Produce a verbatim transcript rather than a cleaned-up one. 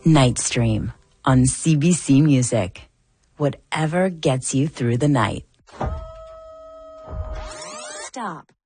Night Stream on C B C Music. Whatever gets you through the night. Stop.